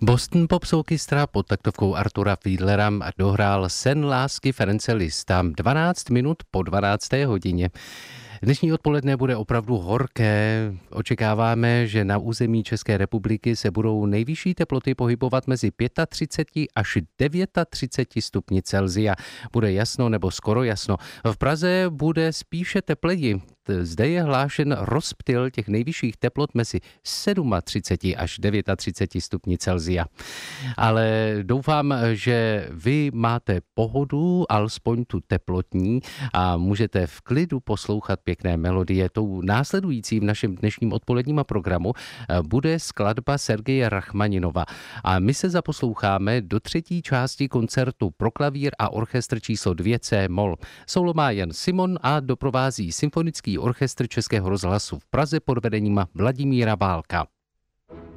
Boston Pops Orchestra pod taktovkou Artura Fiedlera dohrál Sen lásky Ference Liszta 12 minut po 12. hodině. Dnešní odpoledne bude opravdu horké. Očekáváme, že na území České republiky se budou nejvyšší teploty pohybovat mezi 35 až 39 stupni Celsia. Bude jasno nebo skoro jasno. V Praze bude spíše tepleji. Zde je hlášen rozptyl těch nejvyšších teplot mezi 37 až 39 stupni Celsia. Ale doufám, že vy máte pohodu, alespoň tu teplotní, a můžete v klidu poslouchat pěkné melodie. Tou následující v našem dnešním odpoledním programu bude skladba Sergeje Rachmaninova. A my se zaposloucháme do třetí části koncertu pro klavír a orchestr číslo 2 C-moll. Solo má Jan Simon a doprovází Symfonický orchestr Českého rozhlasu v Praze pod vedením Vladimíra Válka.